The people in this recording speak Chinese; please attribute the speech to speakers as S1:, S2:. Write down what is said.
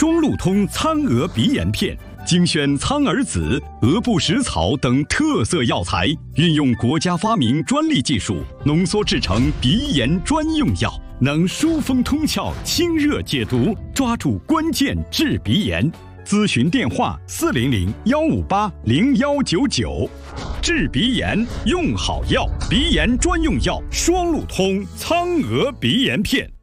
S1: 双路通苍蛾鼻炎片，精选苍耳子、鹅不食草等特色药材，运用国家发明专利技术，浓缩制成鼻炎专用药，能疏风通窍、清热解毒，抓住关键治鼻炎。咨询电话400-158-0199。治鼻炎用好药，鼻炎专用药双路通苍蛾鼻炎片。